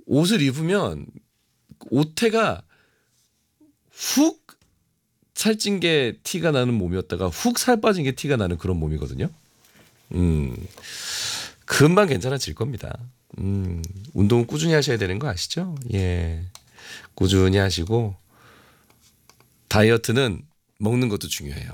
옷을 입으면 옷태가 훅 살찐 게 티가 나는 몸이었다가 훅 살 빠진 게 티가 나는 그런 몸이거든요. 금방 괜찮아질 겁니다. 운동은 꾸준히 하셔야 되는 거 아시죠? 예. 꾸준히 하시고 다이어트는 먹는 것도 중요해요.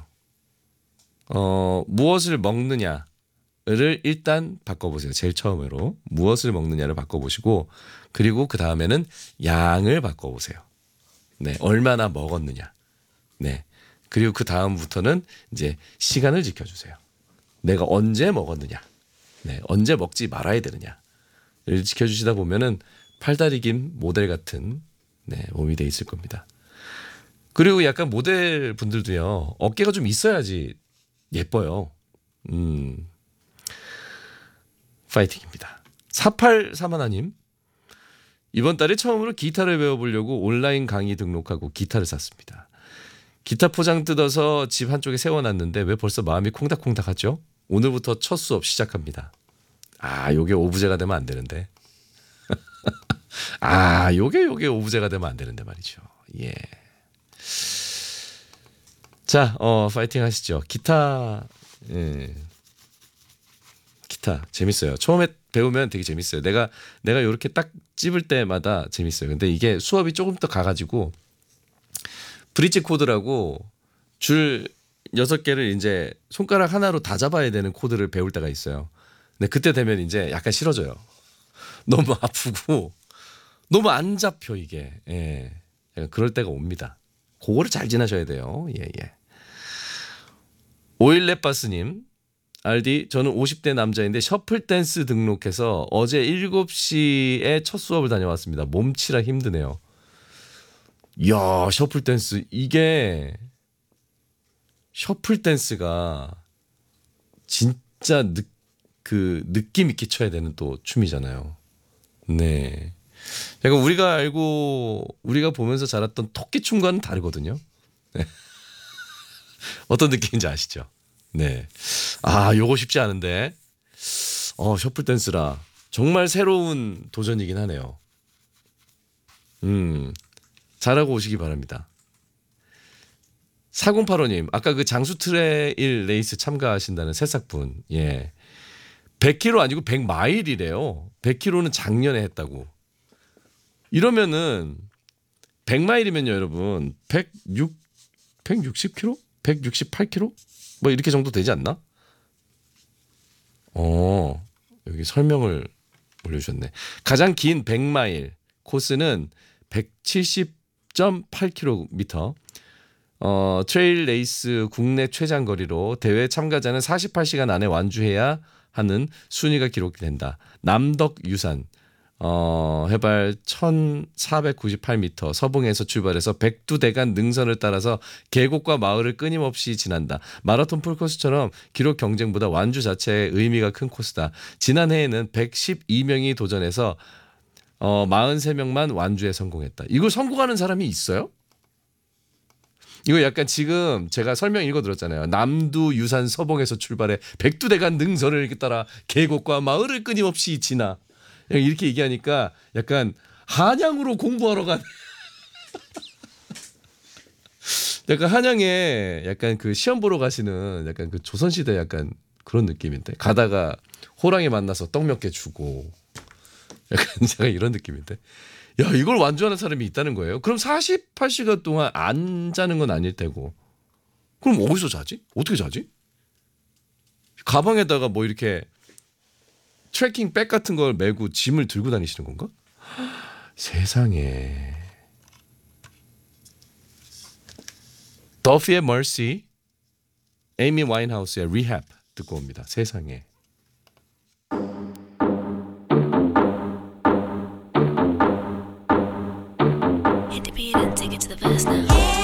무엇을 먹느냐를 일단 바꿔보세요. 제일 처음으로 무엇을 먹느냐를 바꿔보시고 그리고 그 다음에는 양을 바꿔보세요. 네, 얼마나 먹었느냐. 네, 그리고 그 다음부터는 이제 시간을 지켜주세요. 내가 언제 먹었느냐. 네, 언제 먹지 말아야 되느냐를 지켜주시다 보면은 팔다리 긴 모델 같은 네, 몸이 돼 있을 겁니다. 그리고 약간 모델 분들도요 어깨가 좀 있어야지 예뻐요. 파이팅입니다. 4831님 이번 달에 처음으로 기타를 배워보려고 온라인 강의 등록하고 기타를 샀습니다. 기타 포장 뜯어서 집 한쪽에 세워놨는데 왜 벌써 마음이 콩닥콩닥하죠? 오늘부터 첫 수업 시작합니다. 요게 오브제가 되면 안 되는데. 요게 오브제가 되면 안 되는데 말이죠. 예. 자, 파이팅 하시죠. 기타, 예. 기타 재밌어요. 처음에 배우면 되게 재밌어요. 내가 이렇게 딱 찝을 때마다 재밌어요. 근데 이게 수업이 조금 더 가가지고 브릿지 코드라고 줄 6개를 이제 손가락 하나로 다 잡아야 되는 코드를 배울 때가 있어요. 근데 그때 되면 이제 약간 싫어져요. 너무 아프고 너무 안 잡혀 이게. 예. 그럴 때가 옵니다. 그거를 잘 지나셔야 돼요. 예. 오일렛바스님 알디 저는 50대 남자인데 셔플 댄스 등록해서 어제 7시에 첫 수업을 다녀왔습니다. 몸치라 힘드네요. 이야 셔플 댄스 이게 셔플 댄스가 진짜 느낌 있게 춰야 되는 또 춤이잖아요. 네. 약간 우리가 보면서 자랐던 토끼 춤과는 다르거든요. 네. 어떤 느낌인지 아시죠? 네. 요거 쉽지 않은데. 셔플 댄스라 정말 새로운 도전이긴 하네요. 잘하고 오시기 바랍니다. 4085님, 아까 그 장수 트레일 레이스 참가하신다는 새싹분, 예. 100km 아니고 100마일이래요. 100km는 작년에 했다고. 이러면은 100마일이면요, 여러분. 160km? 168km? 뭐 이렇게 정도 되지 않나? 여기 설명을 올려주셨네. 가장 긴 100마일 코스는 170.8km. 트레일 레이스 국내 최장거리로 대회 참가자는 48시간 안에 완주해야 하는 순위가 기록이 된다. 남덕유산 해발 1498m 서봉에서 출발해서 백두대간 능선을 따라서 계곡과 마을을 끊임없이 지난다. 마라톤 풀코스처럼 기록 경쟁보다 완주 자체의 의미가 큰 코스다. 지난해에는 112명이 도전해서 43명만 완주에 성공했다. 이걸 성공하는 사람이 있어요? 이거 약간 지금 제가 설명 읽어드렸잖아요. 남두 유산 서봉에서 출발해 백두대간 능선을 이렇게 따라 계곡과 마을을 끊임없이 지나. 이렇게 얘기하니까 약간 한양으로 공부하러 간 약간 한양에 약간 그 시험 보러 가시는 약간 그 조선시대 약간 그런 느낌인데 가다가 호랑이 만나서 떡 몇 개 주고 약간 제가 이런 느낌인데 야 이걸 완주하는 사람이 있다는 거예요. 그럼 48시간 동안 안 자는 건 아닐 테고 그럼 어디서 자지? 어떻게 자지? 가방에다가 뭐 이렇게 트래킹 백 같은 걸 메고 짐을 들고 다니시는 건가? 세상에. 더피의 Mercy, 에이미 와인하우스의 Rehab 듣고 옵니다. 세상에.